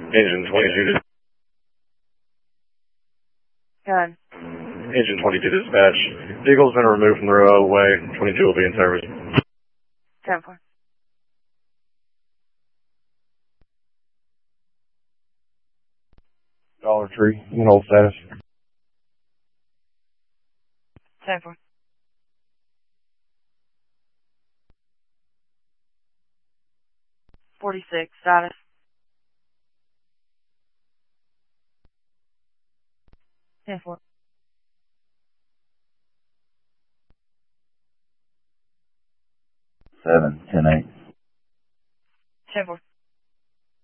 Engine 22. Good. Engine 22 dispatch. Vehicle's been removed from the roadway. 22 will be in service. 10-4. Dollar Tree, in hold status. 10-4. 46, status. 10-4. 7, 10-8. 10-4.